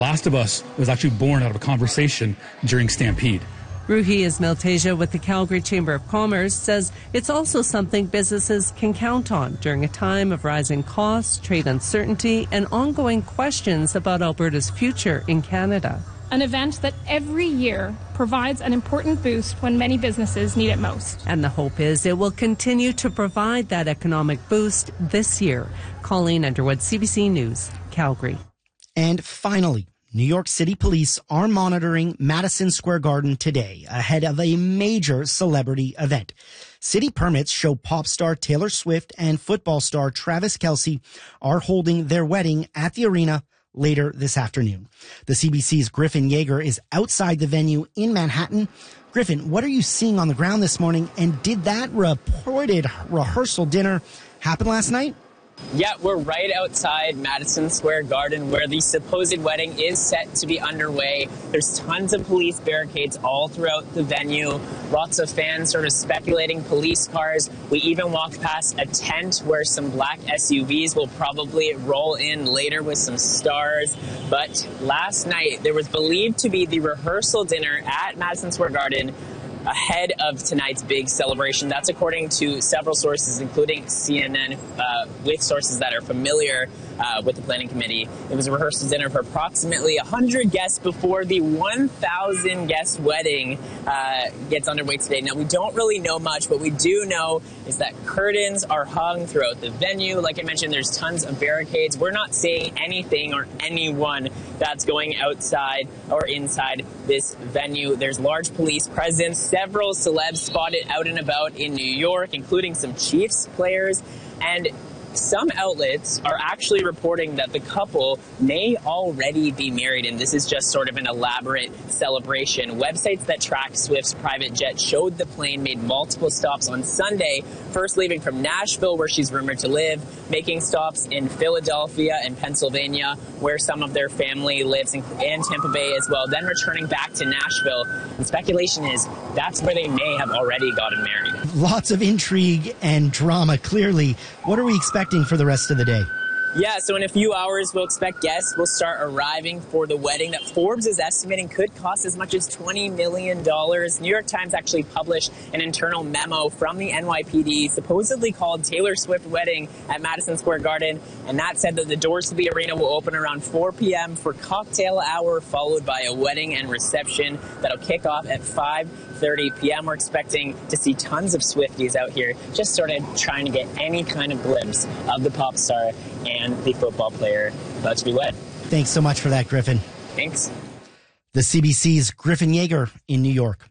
Last of Us was actually born out of a conversation during Stampede. Ruhi Ismail-Teja with the Calgary Chamber of Commerce says it's also something businesses can count on during a time of rising costs, trade uncertainty, and ongoing questions about Alberta's future in Canada. An event that every year provides an important boost when many businesses need it most. And the hope is it will continue to provide that economic boost this year. Colleen Underwood, CBC News, Calgary. And finally, New York City police are monitoring Madison Square Garden today ahead of a major celebrity event. City permits show pop star Taylor Swift and football star Travis Kelce are holding their wedding at the arena later this afternoon. The CBC's Griffin Yeager is outside the venue in Manhattan. Griffin, what are you seeing on the ground this morning? And did that reported rehearsal dinner happen last night? Yeah, we're right outside Madison Square Garden where the supposed wedding is set to be underway. There's tons of police barricades all throughout the venue. Lots of fans sort of speculating police cars. We even walked past a tent where some black SUVs will probably roll in later with some stars. But last night, there was believed to be the rehearsal dinner at Madison Square Garden ahead of tonight's big celebration. That's according to several sources, including CNN, with sources that are familiar with the planning committee. It was a rehearsal dinner for approximately 100 guests before the 1,000 guest wedding gets underway today. Now, we don't really know much. What we do know is that curtains are hung throughout the venue. Like I mentioned, there's tons of barricades. We're not seeing anything or anyone that's going outside or inside this venue. There's large police presence. Several celebs spotted out and about in New York, including some Chiefs players. And some outlets are actually reporting that the couple may already be married, and this is just sort of an elaborate celebration. Websites that track Swift's private jet showed the plane made multiple stops on Sunday, first leaving from Nashville, where she's rumored to live, making stops in Philadelphia and Pennsylvania, where some of their family lives, and Tampa Bay as well, then returning back to Nashville. And speculation is that's where they may have already gotten married. Lots of intrigue and drama, clearly. What are we expecting for the rest of the day? Yeah, so in a few hours, we'll expect guests will start arriving for the wedding that Forbes is estimating could cost as much as $20 million. New York Times actually published an internal memo from the NYPD supposedly called Taylor Swift Wedding at Madison Square Garden, and that said that the doors to the arena will open around 4 p.m. for cocktail hour, followed by a wedding and reception that'll kick off at 5:30 p.m. We're expecting to see tons of Swifties out here just sort of trying to get any kind of glimpse of the pop star and the football player about to be wed. Thanks so much for that, Griffin. Thanks. The CBC's Griffin Yeager in New York.